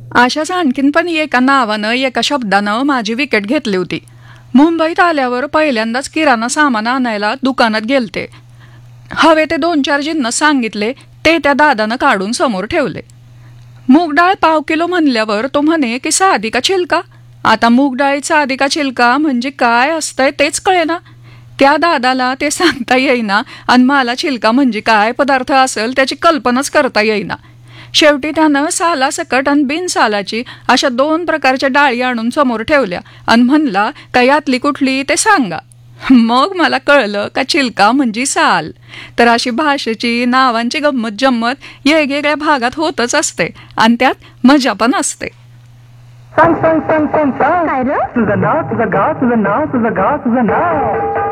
अशाच आणखीन पण एका नावानं एका शब्दानं माझी विकेट घेतली होती. मुंबईत आल्यावर पहिल्यांदाच किराणा सामान आणायला दुकानात गेलते. हवे ते 2-4 जिन्नस सांगितले, ते त्या दादानं काढून समोर ठेवले. मूग डाळ पाव किलो म्हणल्यावर तो म्हणे की साधी का छिलका. आता मूग डाळीत साधी का छिलका म्हणजे काय असतंय तेच कळेना. त्या दादाला ते सांगता येईना आणि मला छिलका म्हणजे काय पदार्थ असेल त्याची कल्पनाच करता येईना. शेवटी त्यानं सालासकट आणि बिनसालाची अशा 2 प्रकारच्या डाळी आणून समोर ठेवल्या आणि म्हणला का यातली कुठली ते सांगा. मग मला कळलं का छिलका म्हणजे साल. तर अशी भाषेची नावांची गंमत जम्मत वेगवेगळ्या भागात होतच असते आणि त्यात मजा पण असते. सांग सांग सांग सांग सांग तुझं नाव तुझं गाव तुझं नाव तुझं गाव तुझं नाव.